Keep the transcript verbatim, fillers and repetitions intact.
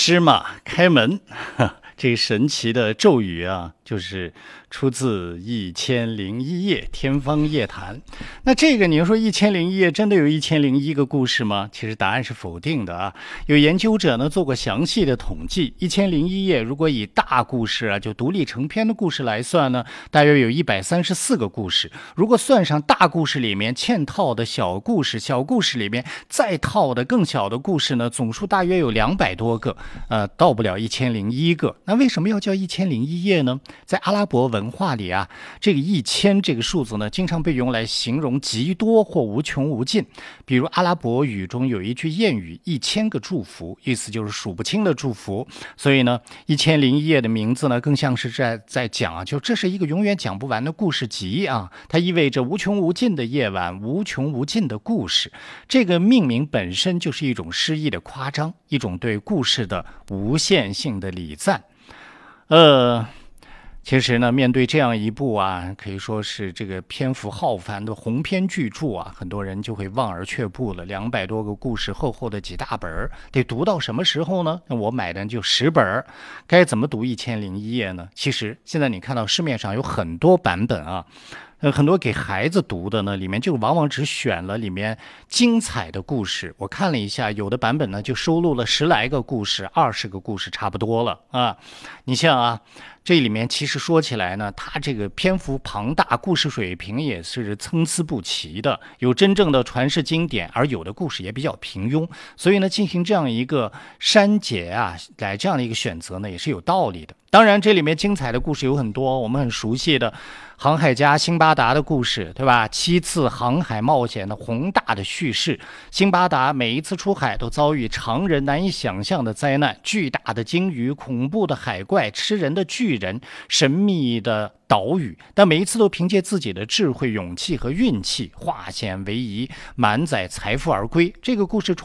施马开门，这神奇的咒语啊，就是出自《一千零一夜》天方夜谭。那这个你说《一千零一夜》真的有一千零一个故事吗？其实答案是否定的啊。有研究者呢做过详细的统计，《一千零一夜》如果以大故事啊，就独立成篇的故事来算呢，大约有一百三十四个故事。如果算上大故事里面嵌套的小故事，小故事里面再套的更小的故事呢，总数大约有两百多个，呃，到不了一千零一个。那为什么要叫一千零一夜呢？在阿拉伯文化里啊，这个一千这个数字呢，经常被用来形容极多或无穷无尽。比如阿拉伯语中有一句谚语，一千个祝福，意思就是数不清的祝福。所以呢，一千零一夜的名字呢，更像是在在讲啊，就这是一个永远讲不完的故事集啊，它意味着无穷无尽的夜晚，无穷无尽的故事。这个命名本身就是一种诗意的夸张，一种对故事的无限性的礼赞。呃。其实呢，面对这样一部啊，可以说是这个篇幅浩繁的鸿篇巨著啊，很多人就会望而却步了。两百多个故事，厚厚的几大本儿，得读到什么时候呢？那我买的就十本儿，该怎么读一千零一夜呢？其实现在你看到市面上有很多版本啊。呃，很多给孩子读的呢，里面就往往只选了里面精彩的故事。我看了一下，有的版本呢就收录了十来个故事，二十个故事差不多了啊。你像啊，这里面其实说起来呢，它这个篇幅庞大，故事水平也是参差不齐的，有真正的传世经典，而有的故事也比较平庸。所以呢，进行这样一个删节啊，来这样的一个选择呢，也是有道理的。当然，这里面精彩的故事有很多，我们很熟悉的航海家辛巴达的故事，对吧？七次航海冒险的宏大的叙事，辛巴达每一次出海都遭遇常人难以想象的灾难，巨大的鲸鱼、恐怖的海怪、吃人的巨人、神秘的岛屿，但每一次都凭借自己的智慧、勇气和运气化险为夷，满载财富而归。这个故事